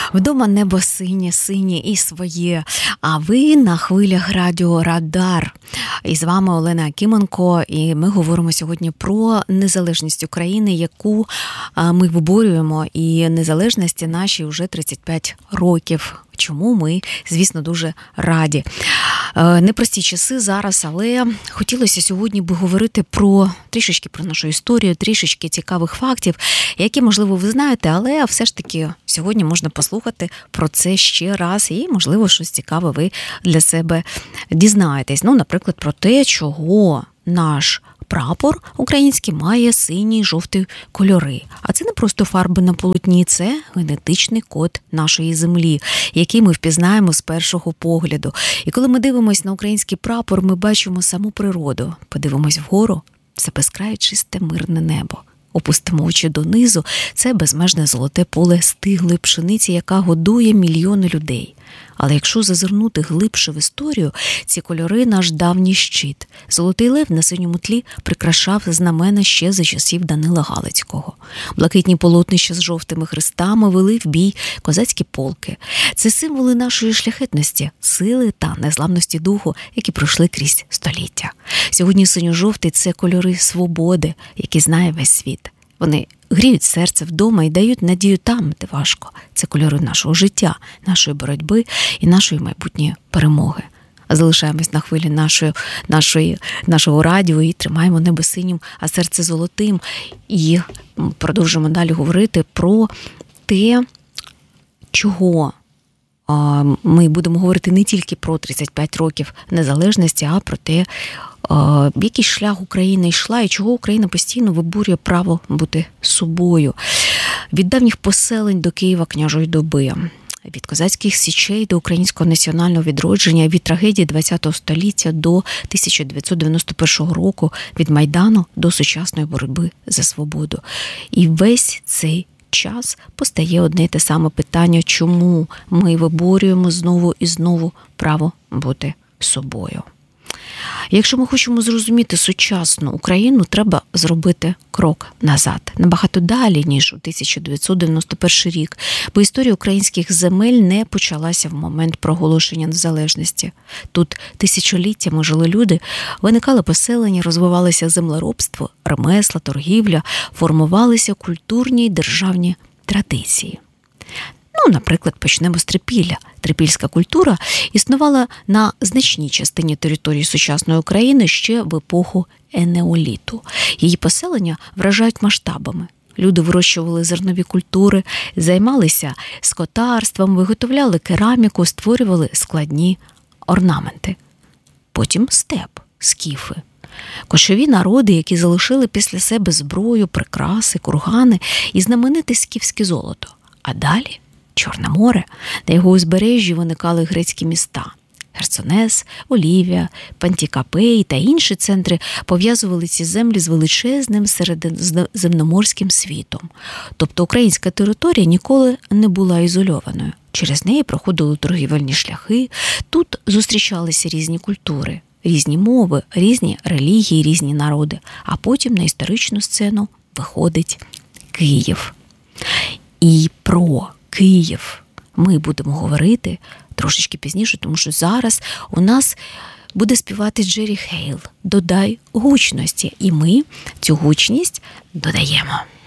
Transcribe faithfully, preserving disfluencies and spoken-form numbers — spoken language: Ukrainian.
Вдома небо синє, синє і своє, а ви на хвилях радіо Радар. І з вами Олена Акименко, і ми говоримо сьогодні про незалежність України, яку ми виборюємо, і незалежності нашій вже тридцять п'ять років. Чому ми, звісно, дуже раді. Непрості часи зараз, але хотілося сьогодні би говорити про трішечки про нашу історію, трішечки цікавих фактів, які, можливо, ви знаєте, але все ж таки сьогодні можна послухати про це ще раз і, можливо, щось цікаве ви для себе дізнаєтесь. Ну, наприклад, про те, чого наш прапор український має синій і жовтий кольори. А це не просто фарби на полотні, це генетичний код нашої землі, який ми впізнаємо з першого погляду. І коли ми дивимося на український прапор, ми бачимо саму природу. Подивимось вгору – це безкрає чисте мирне небо. Опустимо очі донизу – це безмежне золоте поле стиглої пшениці, яка годує мільйони людей. Але якщо зазирнути глибше в історію, ці кольори – наш давній щит. Золотий лев на синьому тлі прикрашав знамена ще за часів Данила Галицького. Блакитні полотнища з жовтими хрестами вели в бій козацькі полки. Це символи нашої шляхетності, сили та незламності духу, які пройшли крізь століття. Сьогодні синьо-жовтий – це кольори свободи, які знає весь світ. Вони гріють серце вдома і дають надію там, де важко. Це кольори нашого життя, нашої боротьби і нашої майбутньої перемоги. Залишаємось на хвилі нашої, нашої, нашого радіо і тримаємо небо синім, а серце золотим. І продовжуємо далі говорити про те, чого ми будемо говорити не тільки про тридцять п'ять років незалежності, а про те, який шлях Україна йшла і чого Україна постійно виборює право бути собою. Від давніх поселень до Києва княжої доби, від козацьких січей до українського національного відродження, від трагедії ХХ століття до тисяча дев'ятсот дев'яносто першого року, від Майдану до сучасної боротьби за свободу. І весь цей час постає одне й те саме питання, чому ми виборюємо знову і знову право бути собою. Якщо ми хочемо зрозуміти сучасну Україну, треба зробити крок назад, набагато далі, ніж у тисяча дев'ятсот дев'яносто перший рік, бо історія українських земель не почалася в момент проголошення незалежності. Тут тисячоліттями жили люди, виникали поселення, розвивалося землеробство, ремесла, торгівля, формувалися культурні й державні традиції. Ну, наприклад, почнемо з Трипілля. Трипільська культура існувала на значній частині території сучасної України ще в епоху енеоліту. Її поселення вражають масштабами. Люди вирощували зернові культури, займалися скотарством, виготовляли кераміку, створювали складні орнаменти. Потім степ, скіфи. Кочові народи, які залишили після себе зброю, прикраси, кургани і знамените скіфське золото. А далі Чорне море, на його узбережжі виникали грецькі міста. Херсонес, Олівія, Пантікапей та інші центри пов'язували ці землі з величезним середземноморським світом. Тобто українська територія ніколи не була ізольованою. Через неї проходили торгівельні шляхи, тут зустрічалися різні культури, різні мови, різні релігії, різні народи. А потім на історичну сцену виходить Київ. І про Київ ми будемо говорити трошечки пізніше, тому що зараз у нас буде співати Джері Хейл «Додай гучності», і ми цю гучність додаємо.